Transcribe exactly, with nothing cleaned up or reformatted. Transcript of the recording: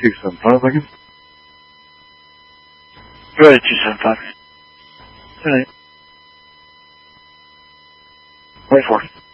two seven five, Lincoln. Go ahead, two seven five. All right. Wait for it.